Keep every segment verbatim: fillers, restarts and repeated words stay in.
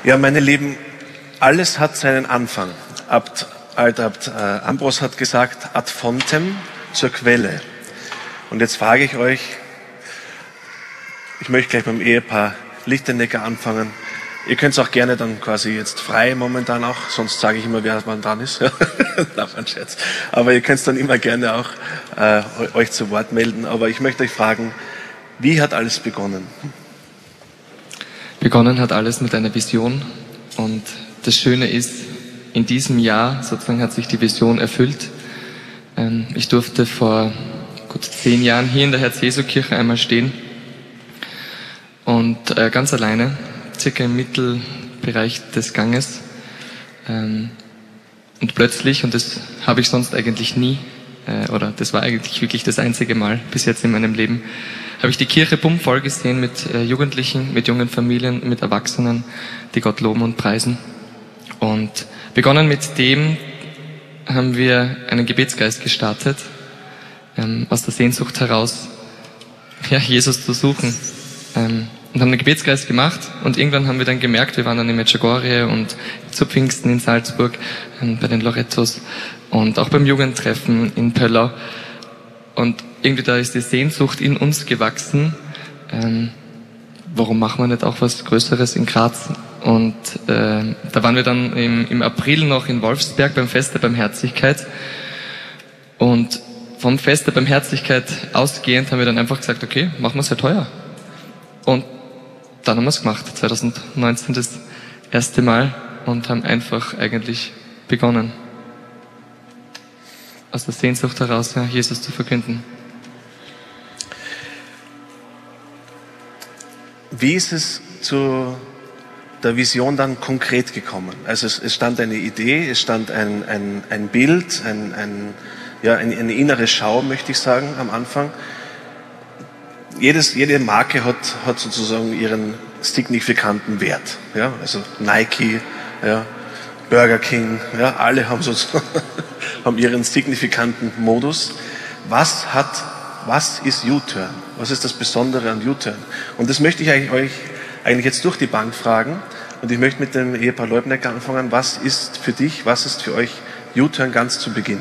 Ja, meine Lieben, alles hat seinen Anfang. Abt, Alter Abt äh, Ambros hat gesagt, ad fontem, zur Quelle. Und jetzt frage ich euch, ich möchte gleich beim Ehepaar Lichtenegger anfangen. Ihr könnt es auch gerne dann quasi jetzt frei momentan auch, sonst sage ich immer, wer wann dran ist. Darf ein Scherz. Aber ihr könnt dann immer gerne auch äh, euch zu Wort melden. Aber ich möchte euch fragen, wie hat alles begonnen? Begonnen hat alles mit einer Vision. Und das Schöne ist, in diesem Jahr sozusagen hat sich die Vision erfüllt. Ähm, ich durfte vor gut zehn Jahren hier in der Herz-Jesu-Kirche einmal stehen und äh, ganz alleine, circa im Mittelbereich des Ganges. Ähm, und plötzlich, und das habe ich sonst eigentlich nie, äh, oder das war eigentlich wirklich das einzige Mal bis jetzt in meinem Leben, habe ich die Kirche bummvoll gesehen mit äh, Jugendlichen, mit jungen Familien, mit Erwachsenen, die Gott loben und preisen. Und begonnen mit dem haben wir einen Gebetsgeist gestartet, ähm, aus der Sehnsucht heraus, ja, Jesus zu suchen. Ähm, und haben einen Gebetsgeist gemacht und irgendwann haben wir dann gemerkt, wir waren dann in Medjugorje und zu Pfingsten in Salzburg, ähm, bei den Lorettos und auch beim Jugendtreffen in Pöllau. Und irgendwie da ist die Sehnsucht in uns gewachsen. Ähm, warum machen wir nicht auch was Größeres in Graz? Und äh, da waren wir dann im, im April noch in Wolfsberg beim Fest der Barmherzigkeit. Und vom Fest der Barmherzigkeit ausgehend haben wir dann einfach gesagt, okay, machen wir es halt heuer. Und dann haben wir es gemacht, zwanzig neunzehn das erste Mal und haben einfach eigentlich begonnen, aus der Sehnsucht heraus, ja, Jesus zu verkünden. Wie ist es zu der Vision dann konkret gekommen? Also es, es stand eine Idee, es stand ein, ein, ein Bild, ein, ein, ja, eine, eine innere Schau, möchte ich sagen, am Anfang. Jedes, jede Marke hat, hat sozusagen ihren signifikanten Wert. Ja? Also Nike, ja, Burger King, ja, alle haben, sozusagen haben ihren signifikanten Modus. Was hat, was ist U-Turn? Was ist das Besondere an U-Turn? Und das möchte ich eigentlich, euch eigentlich jetzt durch die Bank fragen. Und ich möchte mit dem Ehepaar Leubnecker anfangen. Was ist für dich, was ist für euch U-Turn ganz zu Beginn?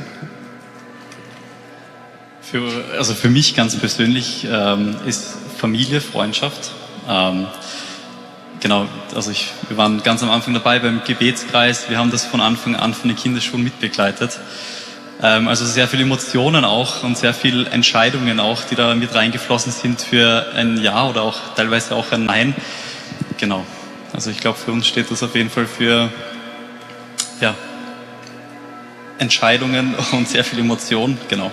Für, also für mich ganz persönlich ähm, ist Familie, Freundschaft. Ähm, genau, also ich, wir waren ganz am Anfang dabei beim Gebetskreis. Wir haben das von Anfang an von den Kinderschuhen mitbegleitet. Ähm, also sehr viele Emotionen auch und sehr viele Entscheidungen auch, die da mit reingeflossen sind für ein Ja oder auch teilweise auch ein Nein. Genau, also ich glaube, für uns steht das auf jeden Fall für ja, Entscheidungen und sehr viel Emotion, genau.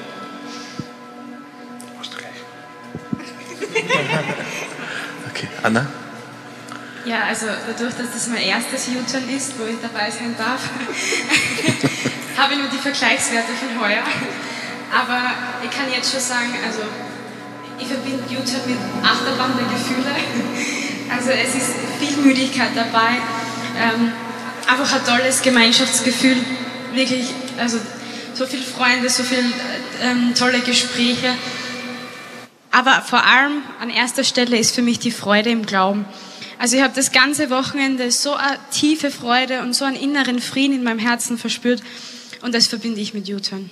Okay, Anna? Ja, also dadurch, dass das mein erstes U-Turn ist, wo ich dabei sein darf, habe ich nur die Vergleichswerte von heuer. Aber ich kann jetzt schon sagen, also ich verbinde U-Turn mit Achterbahn der Gefühle. Also es ist viel Müdigkeit dabei, ähm, einfach ein tolles Gemeinschaftsgefühl, wirklich, also so viele Freunde, so viele ähm, tolle Gespräche. Aber vor allem an erster Stelle ist für mich die Freude im Glauben. Also ich habe das ganze Wochenende so eine tiefe Freude und so einen inneren Frieden in meinem Herzen verspürt und das verbinde ich mit U-Turn.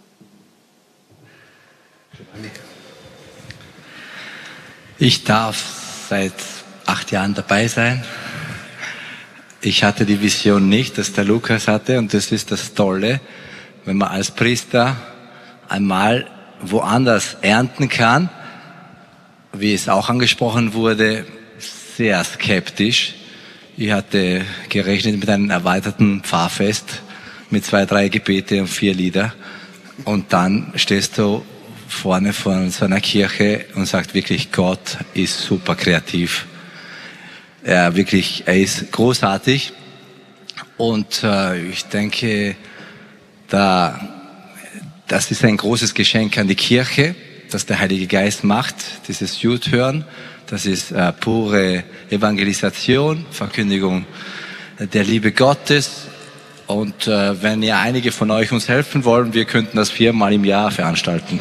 Ich darf seit acht Jahren dabei sein. Ich hatte die Vision nicht, dass der Lukas hatte und das ist das Tolle, wenn man als Priester einmal woanders ernten kann, wie es auch angesprochen wurde, sehr skeptisch. Ich hatte gerechnet mit einem erweiterten Pfarrfest mit zwei, drei Gebete und vier Lieder. Und dann stehst du vorne von so einer Kirche und sagst wirklich, Gott ist super kreativ. Er wirklich, er ist großartig. Und äh, ich denke, da, das ist ein großes Geschenk an die Kirche, das der Heilige Geist macht, dieses U-Turn. Das ist äh, pure Evangelisation, Verkündigung der Liebe Gottes. Und äh, wenn ihr einige von euch uns helfen wollen, wir könnten das viermal im Jahr veranstalten.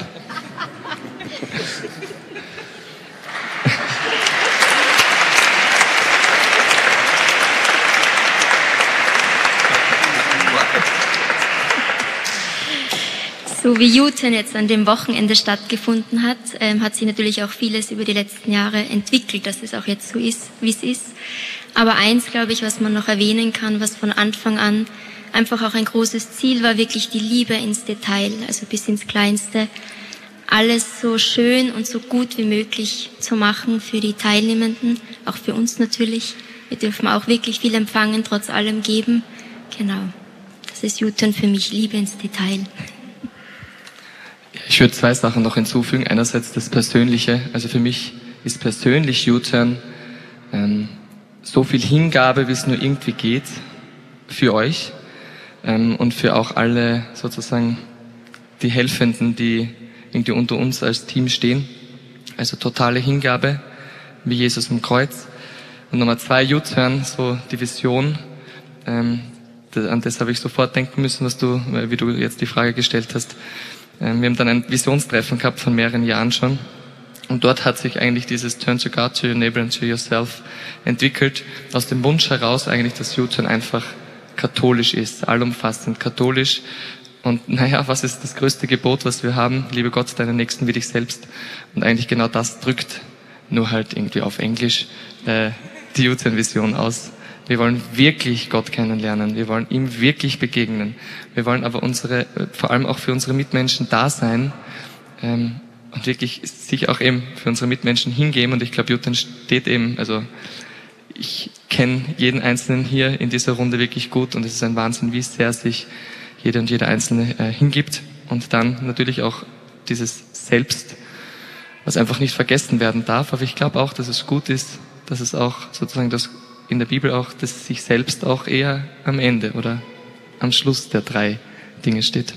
So wie U-Turn jetzt an dem Wochenende stattgefunden hat, ähm, hat sich natürlich auch vieles über die letzten Jahre entwickelt, dass es auch jetzt so ist, wie es ist. Aber eins, glaube ich, was man noch erwähnen kann, was von Anfang an einfach auch ein großes Ziel war, wirklich die Liebe ins Detail, also bis ins Kleinste, alles so schön und so gut wie möglich zu machen für die Teilnehmenden, auch für uns natürlich. Wir dürfen auch wirklich viel empfangen, trotz allem geben. Genau, das ist U-Turn für mich, Liebe ins Detail. Ich würde zwei Sachen noch hinzufügen. Einerseits das Persönliche. Also für mich ist persönlich U-Turn ähm, so viel Hingabe, wie es nur irgendwie geht, für euch ähm, und für auch alle sozusagen die Helfenden, die irgendwie unter uns als Team stehen. Also totale Hingabe, wie Jesus am Kreuz. Und Nummer zwei, U-Turn, so die Vision. Ähm, an das habe ich sofort denken müssen, was du, wie du jetzt die Frage gestellt hast. Wir haben dann ein Visionstreffen gehabt von mehreren Jahren schon. Und dort hat sich eigentlich dieses Turn to God, to your neighbor and to yourself entwickelt. Aus dem Wunsch heraus eigentlich, dass U-Turn einfach katholisch ist, allumfassend katholisch. Und naja, was ist das größte Gebot, was wir haben? Liebe Gott, deinen Nächsten wie dich selbst. Und eigentlich genau das drückt nur halt irgendwie auf Englisch äh, die U-Turn-Vision aus. Wir wollen wirklich Gott kennenlernen. Wir wollen ihm wirklich begegnen. Wir wollen aber unsere, vor allem auch für unsere Mitmenschen da sein ähm, und wirklich sich auch eben für unsere Mitmenschen hingeben. Und ich glaube, U-Turn steht eben, also ich kenne jeden Einzelnen hier in dieser Runde wirklich gut und es ist ein Wahnsinn, wie sehr sich jeder und jeder Einzelne äh, hingibt. Und dann natürlich auch dieses Selbst, was einfach nicht vergessen werden darf. Aber ich glaube auch, dass es gut ist, dass es auch sozusagen das in der Bibel auch, dass sich selbst auch eher am Ende oder am Schluss der drei Dinge steht.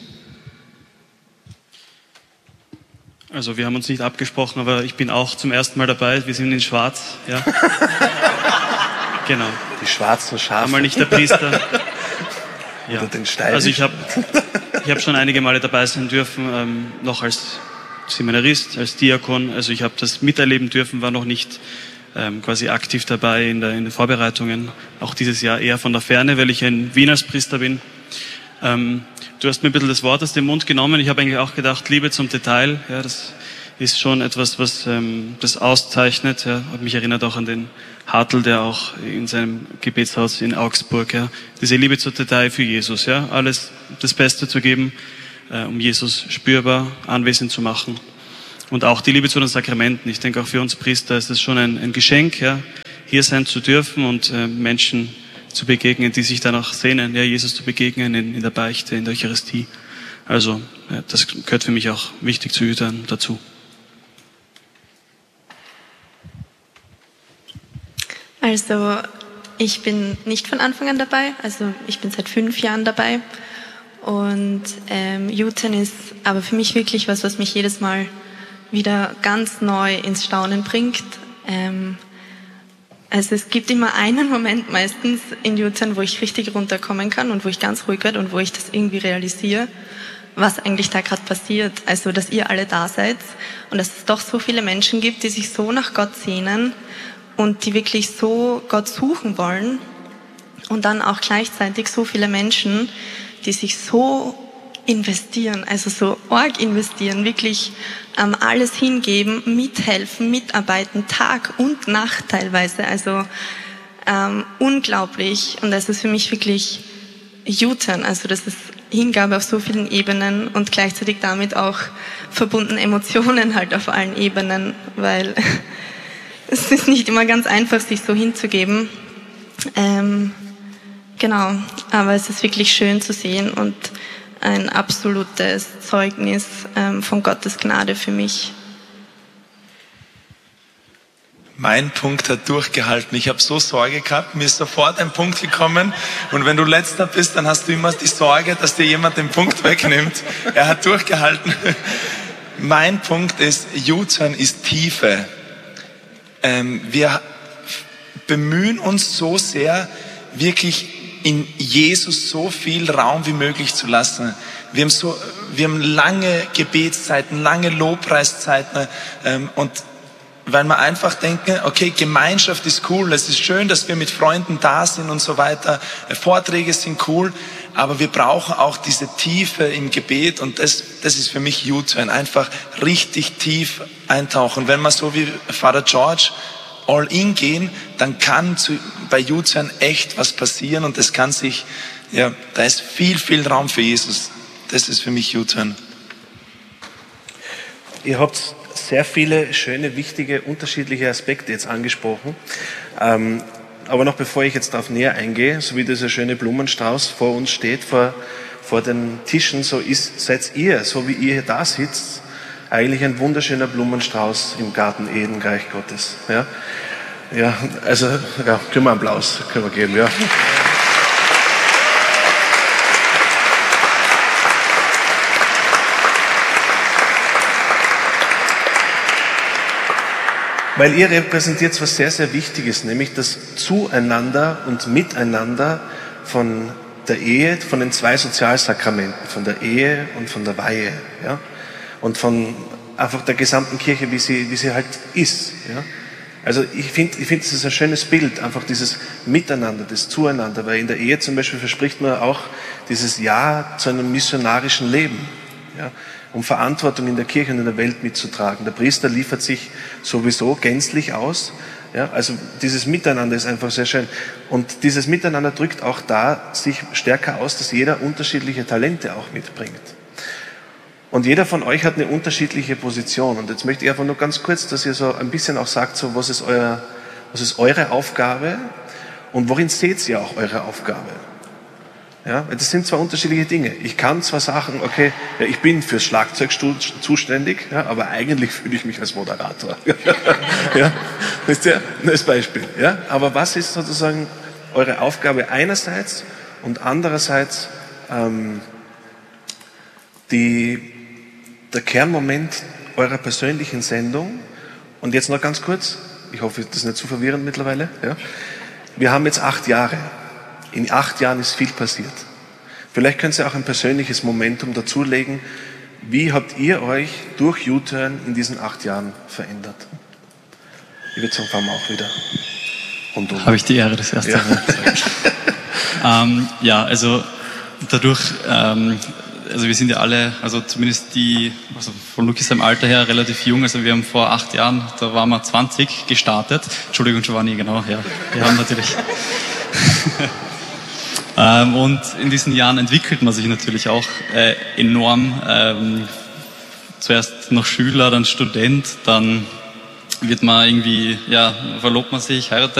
Also wir haben uns nicht abgesprochen, aber ich bin auch zum ersten Mal dabei. Wir sind in Schwarz, ja. Genau. Die schwarzen Schafe. Einmal nicht der Priester. Ja. Oder den Stein. Also ich habe ich hab schon einige Male dabei sein dürfen, ähm, noch als Seminarist, als Diakon. Also ich habe das miterleben dürfen, war noch nicht Ähm, quasi aktiv dabei in, der, in den Vorbereitungen, auch dieses Jahr eher von der Ferne, weil ich ein Wien als Priester bin. Ähm, du hast mir ein bisschen das Wort aus dem Mund genommen. Ich habe eigentlich auch gedacht, Liebe zum Detail, ja, das ist schon etwas, was ähm, das auszeichnet. Ja. Hat mich erinnert auch an den Hartl, der auch in seinem Gebetshaus in Augsburg, ja, diese Liebe zum Detail für Jesus, ja, alles das Beste zu geben, äh, um Jesus spürbar anwesend zu machen. Und auch die Liebe zu den Sakramenten. Ich denke, auch für uns Priester ist es schon ein, ein Geschenk, ja, hier sein zu dürfen und äh, Menschen zu begegnen, die sich danach sehnen, ja, Jesus zu begegnen in, in der Beichte, in der Eucharistie. Also, ja, das gehört für mich auch wichtig zu U-Turn dazu. Also, ich bin nicht von Anfang an dabei. Also, ich bin seit fünf Jahren dabei. Und ähm, U-Turn ist aber für mich wirklich was, was mich jedes Mal wieder ganz neu ins Staunen bringt. Ähm, also es gibt immer einen Moment meistens in U-Turn, wo ich richtig runterkommen kann und wo ich ganz ruhig werde und wo ich das irgendwie realisiere, was eigentlich da gerade passiert. Also, dass ihr alle da seid und dass es doch so viele Menschen gibt, die sich so nach Gott sehnen und die wirklich so Gott suchen wollen und dann auch gleichzeitig so viele Menschen, die sich so investieren, also so arg investieren, wirklich ähm, alles hingeben, mithelfen, mitarbeiten, Tag und Nacht teilweise, also ähm, unglaublich. Und das ist für mich wirklich U-Turn, also das ist Hingabe auf so vielen Ebenen und gleichzeitig damit auch verbunden Emotionen halt auf allen Ebenen, weil es ist nicht immer ganz einfach, sich so hinzugeben. Ähm, genau, aber es ist wirklich schön zu sehen und ein absolutes Zeugnis ähm, von Gottes Gnade für mich. Mein Punkt hat durchgehalten. Ich habe so Sorge gehabt, mir ist sofort ein Punkt gekommen und wenn du letzter bist, dann hast du immer die Sorge, dass dir jemand den Punkt wegnimmt. Er hat durchgehalten. Mein Punkt ist, U-Turn ist Tiefe. Ähm, wir bemühen uns so sehr, wirklich in Jesus so viel Raum wie möglich zu lassen. Wir haben so, wir haben lange Gebetszeiten, lange Lobpreiszeiten ähm, und weil wir einfach denken, okay, Gemeinschaft ist cool, es ist schön, dass wir mit Freunden da sind und so weiter, Vorträge sind cool, aber wir brauchen auch diese Tiefe im Gebet und das, das ist für mich U-Turn, einfach richtig tief eintauchen. Wenn wir so wie Vater George all in gehen, dann kann zu, bei U-Turn echt was passieren und das kann sich, ja, da ist viel, viel Raum für Jesus. Das ist für mich U-Turn. Ihr habt sehr viele schöne, wichtige, unterschiedliche Aspekte jetzt angesprochen. Ähm, aber noch bevor ich jetzt darauf näher eingehe, so wie dieser schöne Blumenstrauß vor uns steht, vor, vor den Tischen, so ist, seid ihr, so wie ihr da sitzt, eigentlich ein wunderschöner Blumenstrauß im Garten Eden, Reich Gottes. Ja, ja, also, ja, können wir einen Applaus, können wir geben, ja. Weil ihr repräsentiert was sehr, sehr Wichtiges, nämlich das Zueinander und Miteinander von der Ehe, von den zwei Sozialsakramenten, von der Ehe und von der Weihe, ja, und von einfach der gesamten Kirche, wie sie, wie sie halt ist, ja. Also ich finde, ich finde, das ist ein schönes Bild, einfach dieses Miteinander, das Zueinander, weil in der Ehe zum Beispiel verspricht man auch dieses Ja zu einem missionarischen Leben, ja, um Verantwortung in der Kirche und in der Welt mitzutragen. Der Priester liefert sich sowieso gänzlich aus. Ja, also dieses Miteinander ist einfach sehr schön. Und dieses Miteinander drückt auch da sich stärker aus, dass jeder unterschiedliche Talente auch mitbringt. Und jeder von euch hat eine unterschiedliche Position. Und jetzt möchte ich einfach nur ganz kurz, dass ihr so ein bisschen auch sagt, so, was ist euer, was ist eure Aufgabe und worin seht ihr auch eure Aufgabe? Ja, das sind zwar unterschiedliche Dinge. Ich kann zwar sagen, okay, ja, ich bin fürs Schlagzeug zuständig, ja, aber eigentlich fühle ich mich als Moderator. Ja, wisst ihr, als Beispiel. Ja, aber was ist sozusagen eure Aufgabe einerseits und andererseits ähm, die, der Kernmoment eurer persönlichen Sendung? Und jetzt noch ganz kurz, ich hoffe, das ist nicht zu verwirrend mittlerweile. Ja, wir haben jetzt acht Jahre. In acht Jahren ist viel passiert. Vielleicht könnt ihr auch ein persönliches Momentum dazulegen. Wie habt ihr euch durch U-Turn in diesen acht Jahren verändert? Ich würde sagen, fangen wir auch wieder rundum. Habe ich die Ehre, das erste Ja. Mal. ähm, ja, also dadurch, ähm, also wir sind ja alle, also zumindest die, also von Lukas im Alter her relativ jung, also wir haben vor acht Jahren, da waren wir zwanzig gestartet. Entschuldigung, Giovanni, genau, ja. Wir haben natürlich... Ähm, und in diesen Jahren entwickelt man sich natürlich auch äh, enorm. Ähm, zuerst noch Schüler, dann Student, dann wird man irgendwie, ja, verlobt man sich, heiratet.